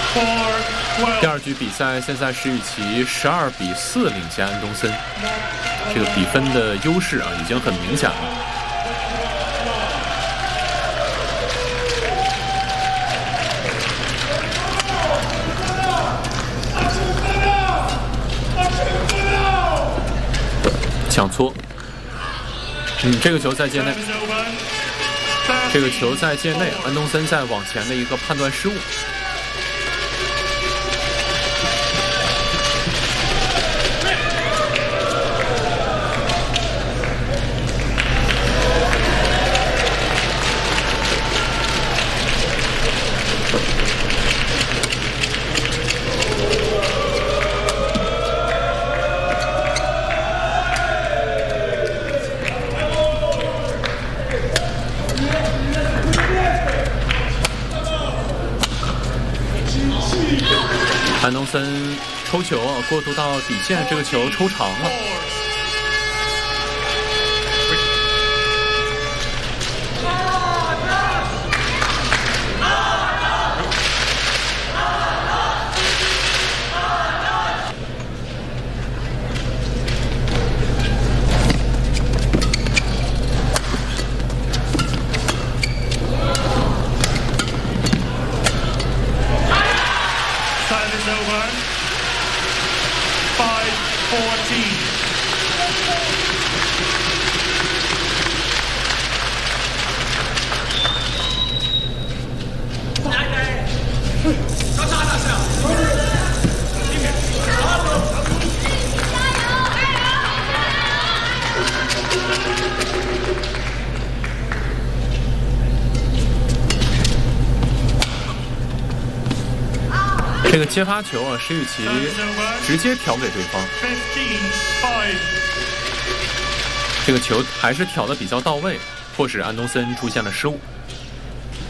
第二局比赛现在石宇奇12-4领先安东森，这个比分的优势已经很明显了。抢搓，这个球在界内，这个球在界内，安东森在往前的一个判断失误。安东森抽球过渡到底线，这个球抽长了。这个接发球石宇奇直接挑给对方，这个球还是挑得比较到位，迫使安东森出现了失误。